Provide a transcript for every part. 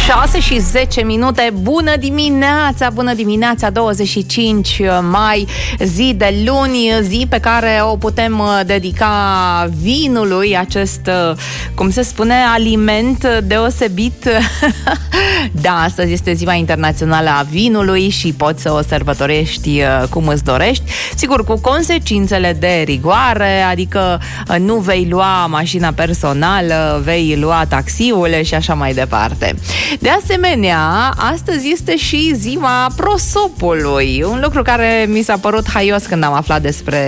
6:10. Bună dimineața, bună dimineața, 25 mai, zi de luni, zi pe care o putem dedica vinului, acest, cum se spune, aliment deosebit. Da, astăzi este ziua internațională a vinului și poți să o sărbătorești cum îți dorești, sigur cu consecințele de rigoare, adică nu vei lua mașina personală, vei lua taxiul și așa mai departe. De asemenea, astăzi este și ziua prosopului, un lucru care mi s-a părut haios când am aflat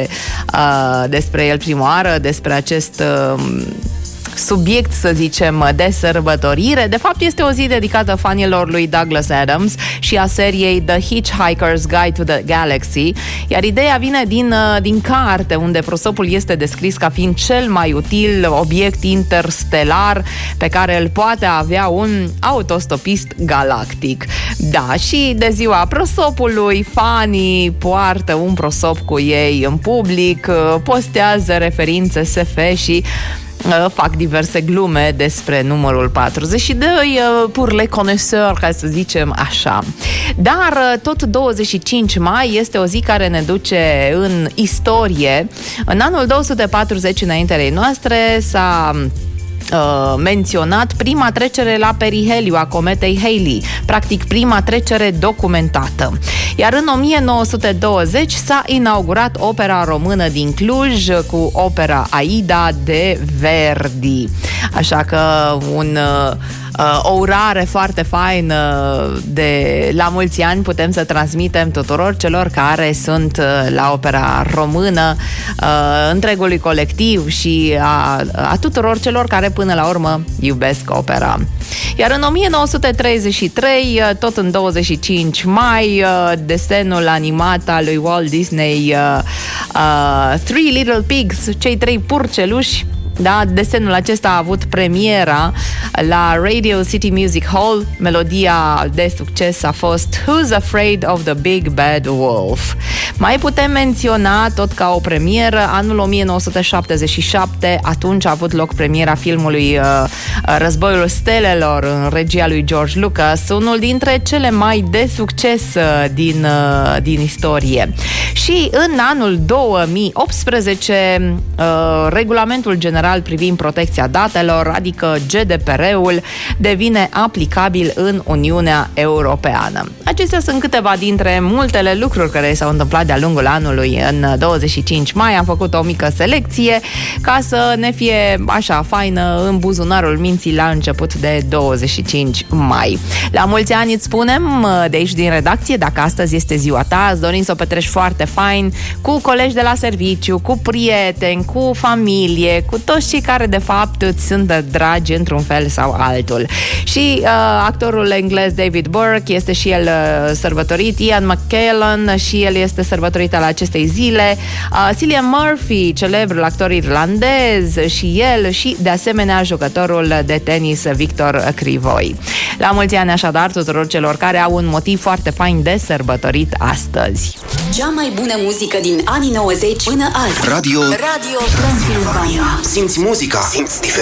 despre el prima oară, despre acest subiect, să zicem, de sărbătorire. De fapt, este o zi dedicată fanilor lui Douglas Adams și a seriei The Hitchhiker's Guide to the Galaxy, iar ideea vine din carte, unde prosopul este descris ca fiind cel mai util obiect interstelar pe care îl poate avea un autostopist galactic. Da, și de ziua prosopului, fanii poartă un prosop cu ei în public, postează referințe SF și fac diverse glume despre numărul 42, pour les connaisseurs, ca să zicem așa. Dar tot 25 mai este o zi care ne duce în istorie. În anul 240 înaintea noastre s-a menționat prima trecere la periheliu a cometei Halley, practic prima trecere documentată. Iar în 1920 s-a inaugurat opera română din Cluj cu opera Aida de Verdi. Așa că o urare foarte faină de la mulți ani putem să transmitem tuturor celor care sunt la opera română, întregului colectiv și a tuturor celor care până la urmă iubesc opera. Iar în 1933, tot în 25 mai, desenul animat al lui Walt Disney, Three Little Pigs, cei trei purceluși, da, desenul acesta a avut premiera la Radio City Music Hall. Melodia de succes a fost Who's Afraid of the Big Bad Wolf. Mai putem menționa, tot ca o premieră, anul 1977, atunci a avut loc premiera filmului Războiul Stelelor în regia lui George Lucas, unul dintre cele mai de succes din istorie. Și în anul 2018, regulamentul general privind protecția datelor, adică GDPR-ul, devine aplicabil în Uniunea Europeană. Acestea sunt câteva dintre multele lucruri care s-au întâmplat de-a lungul anului în 25 mai. Am făcut o mică selecție ca să ne fie așa faină în buzunarul minții la început de 25 mai. La mulți ani îți spunem de aici din redacție, dacă astăzi este ziua ta, îți dorim să o petreci foarte fain cu colegi de la serviciu, cu prieteni, cu familie, cu toți cei care de fapt îți sunt dragi într-un fel sau altul. Și actorul englez David Burke este și el sărbătorit, Ian McKellen și el este sărbătorit la acestei zile, Cillian Murphy, celebrul actor irlandez, și el, și de asemenea jucătorul de tenis Victor Crivoi. La mulți ani așadar tuturor celor care au un motiv foarte fain de sărbătorit astăzi. Cea mai bună muzică din anii 90 până azi. Radio Transilvania. Simți muzica, simți diferența.